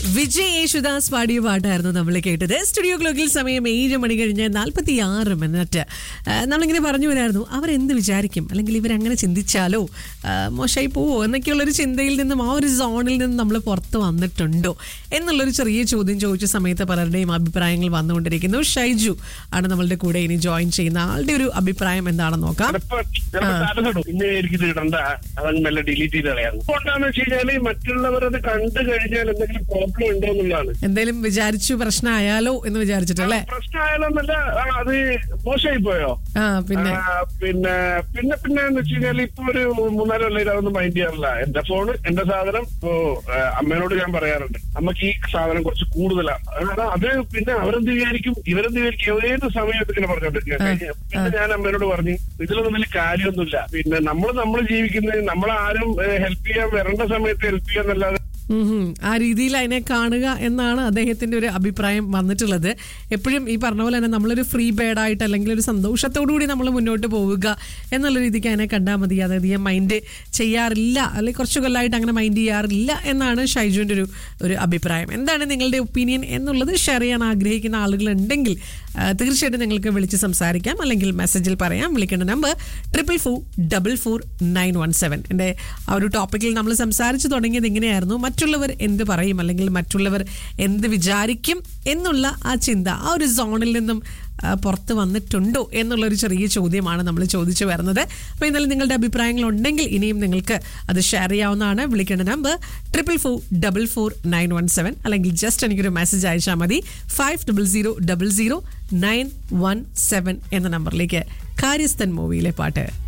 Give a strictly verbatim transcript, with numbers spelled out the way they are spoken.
വിജയ് യേശുദാസ് പാടിയ പാട്ടായിരുന്നു നമ്മൾ കേട്ടത്. സ്റ്റുഡിയോ ക്ലോക്കിൽ സമയം ഏഴ് മണി കഴിഞ്ഞ് നാൽപ്പത്തി ആറ് മിനിറ്റ്. നമ്മളിങ്ങനെ പറഞ്ഞു വരായിരുന്നു, അവരെന്ത് വിചാരിക്കും, അല്ലെങ്കിൽ ഇവരങ്ങനെ ചിന്തിച്ചാലോ, മോശമായി പോവോ എന്നൊക്കെയുള്ളൊരു ചിന്തയിൽ നിന്നും ആ ഒരു സോണിൽ നിന്നും നമ്മൾ പുറത്ത് വന്നിട്ടുണ്ടോ എന്നുള്ളൊരു ചെറിയ ചോദ്യം ചോദിച്ച സമയത്ത് പലരുടെയും അഭിപ്രായങ്ങൾ വന്നുകൊണ്ടിരിക്കുന്നു. ഷൈജു ആണ് നമ്മളുടെ കൂടെ ഇനി ജോയിൻ ചെയ്യുന്ന ആളുടെ ഒരു അഭിപ്രായം എന്താണെന്ന് നോക്കാം. മറ്റുള്ളവരത് കണ്ടു കഴിഞ്ഞാൽ എന്തെങ്കിലും പ്രോബ്ലം ഉണ്ടോ എന്നുള്ളതാണ്. എന്തെങ്കിലും വിചാരിച്ചു പ്രശ്നമായാലോ എന്ന് വിചാരിച്ചിട്ടല്ലേ? പ്രശ്നമായാലോ എന്നല്ല, അത് മോശമായി പോയോ. പിന്നെ പിന്നെ പിന്നെ പിന്നെ എന്ന് വെച്ച് കഴിഞ്ഞാൽ ഇപ്പൊ ഒരു മൂന്നാല് കൊല്ലം ഇതൊന്നും മൈൻഡ് ചെയ്യാറില്ല. എന്റെ ഫോണ് എന്റെ സാധനം ഇപ്പോ അമ്മേനോട് ഞാൻ പറയാറുണ്ട്, അമ്മക്ക് ഈ സാധനം കുറച്ച് കൂടുതലാണ്. അത് പിന്നെ അവരെന്ത് വിചാരിക്കും, ഇവരെന്ത് വിചാരിക്കും, ഏത് സമയത്ത് ഇങ്ങനെ പറഞ്ഞോണ്ടിരിക്കുക. പിന്നെ ഞാൻ അമ്മേനോട് പറഞ്ഞു, ഇതിലൊന്നും വലിയ കാര്യമൊന്നുമില്ല. പിന്നെ നമ്മൾ നമ്മൾ ജീവിക്കുന്നത്, നമ്മളാരും ഹെൽപ്പ് ചെയ്യാൻ വരേണ്ട സമയത്ത് ഹെൽപ്പ് ചെയ്യാന്നല്ലാതെ ആ രീതിയിൽ അതിനെ കാണുക എന്നാണ് അദ്ദേഹത്തിന്റെ ഒരു അഭിപ്രായം വന്നിട്ടുള്ളത്. എപ്പോഴും ഈ പറഞ്ഞ പോലെ തന്നെ നമ്മളൊരു ഫ്രീ ബേഡായിട്ട് അല്ലെങ്കിൽ ഒരു സന്തോഷത്തോടുകൂടി നമ്മൾ മുന്നോട്ട് പോവുക എന്നുള്ള രീതിക്ക് അതിനെ കണ്ടാൽ മതി. അതായത് മൈൻഡ് ചെയ്യാറില്ല, അല്ലെങ്കിൽ കുറച്ചു കൊല്ലമായിട്ട് അങ്ങനെ മൈൻഡ് ചെയ്യാറില്ല എന്നാണ് ഷൈജുവിന്റെ ഒരു ഒരു അഭിപ്രായം. എന്താണ് നിങ്ങളുടെ ഒപ്പീനിയൻ എന്നുള്ളത് ഷെയർ ചെയ്യാൻ ആഗ്രഹിക്കുന്ന ആളുകളുണ്ടെങ്കിൽ തീർച്ചയായിട്ടും നിങ്ങൾക്ക് വിളിച്ച് സംസാരിക്കാം, അല്ലെങ്കിൽ മെസ്സേജിൽ പറയാം. വിളിക്കേണ്ട number triple four double four nine one seven. എൻ്റെ ആ ഒരു ടോപ്പിക്കിൽ നമ്മൾ സംസാരിച്ചു തുടങ്ങിയത് ഇങ്ങനെയായിരുന്നു, മറ്റുള്ളവർ എന്ത് പറയും അല്ലെങ്കിൽ മറ്റുള്ളവർ എന്ത് വിചാരിക്കും എന്നുള്ള ആ ചിന്ത, ആ ഒരു സോണിൽ നിന്നും പുറത്ത് വന്നിട്ടുണ്ടോ എന്നുള്ളൊരു ചെറിയ ചോദ്യമാണ് നമ്മൾ ചോദിച്ചു വരുന്നത്. അപ്പോൾ ഇന്നലെ നിങ്ങളുടെ അഭിപ്രായങ്ങൾ ഉണ്ടെങ്കിൽ ഇനിയും നിങ്ങൾക്ക് അത് ഷെയർ ചെയ്യാവുന്നതാണ്. വിളിക്കേണ്ട number triple four double four nine one seven, അല്ലെങ്കിൽ ജസ്റ്റ് എനിക്കൊരു മെസ്സേജ് അയച്ചാൽ മതി five double zero double zero nine one seven എന്ന നമ്പറിലേക്ക്. കാര്യസ്ഥൻ മൂവിയിലെ പാട്ട്.